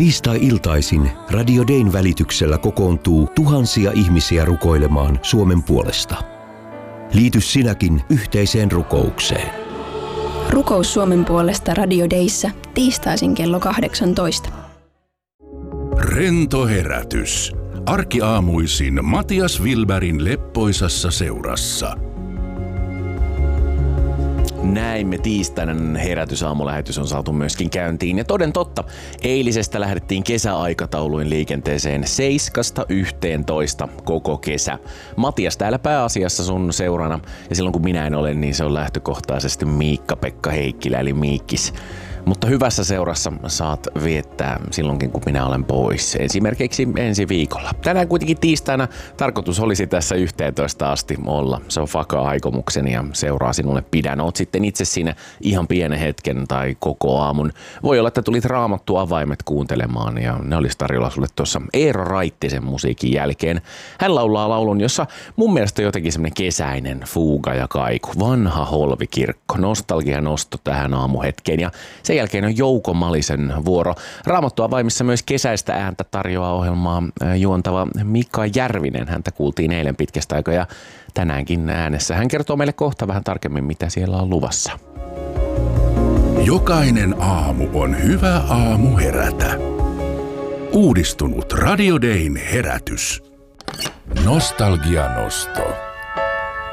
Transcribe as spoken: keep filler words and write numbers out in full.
Tiistai-iltaisin Radio Dayn välityksellä kokoontuu tuhansia ihmisiä rukoilemaan Suomen puolesta. Liity sinäkin yhteiseen rukoukseen. Rukous Suomen puolesta Radio Dayssä tiistaisin kello kahdeksantoista. Rento herätys. Arkiaamuisin Matias Wilbergin leppoisassa seurassa. Näin me tiistainen herätysaamulähetys on saatu myöskin käyntiin. Ja toden totta, eilisestä lähdettiin kesäaikatauluin liikenteeseen seiskasta yhteentoista koko kesä. Matias täällä pääasiassa sun seurana. Ja silloin kun minä en ole, niin se on lähtökohtaisesti Miikka-Pekka Heikkilä eli Miikkis. Mutta hyvässä seurassa saat viettää silloinkin, kun minä olen pois. Esimerkiksi ensi viikolla. Tänään kuitenkin tiistaina tarkoitus olisi tässä yhteentoista asti olla. Se on vakaa aikomukseni ja seuraa sinulle pidän. Oot sitten itse siinä ihan pienen hetken tai koko aamun. Voi olla, että tulit Raamattu avaimet kuuntelemaan ja ne olisi tarjolla sulle tuossa Eero Raittisen musiikin jälkeen. Hän laulaa laulun, jossa mun mielestä on jotenkin semmoinen kesäinen fuuga ja kaiku. Vanha Holvikirkko. Nostalgia nosto tähän aamuhetkeen ja sen jälkeen on Jouko Malisen vuoro. Raamattu avaimissa myös kesäistä ääntä tarjoaa ohjelmaa juontava Mika Järvinen. Häntä kuultiin eilen pitkästä aikaa ja tänäänkin äänessä. Hän kertoo meille kohta vähän tarkemmin, mitä siellä on luvassa. Jokainen aamu on hyvä aamu herätä. Uudistunut Radio Dayn herätys. Nostalgia nosto.